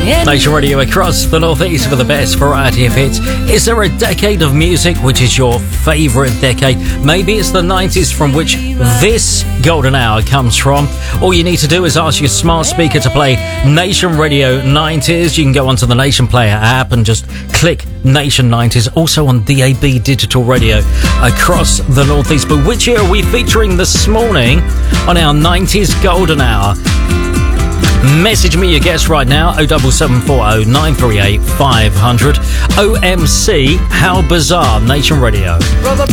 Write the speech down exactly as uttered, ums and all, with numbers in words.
Nation Radio across the Northeast for the best variety of hits. Is there a decade of music which is your favourite decade? Maybe it's the nineties, from which this golden hour comes from. All you need to do is ask your smart speaker to play Nation Radio nineties. You can go onto the Nation Player app and just click Nation nineties. Also on D A B Digital Radio across the Northeast. But which year are we featuring this morning on our nineties golden hour? Message me your guess right now, oh seven seven four oh nine three eight five hundred. O M C, how bizarre, Nation Radio. Brother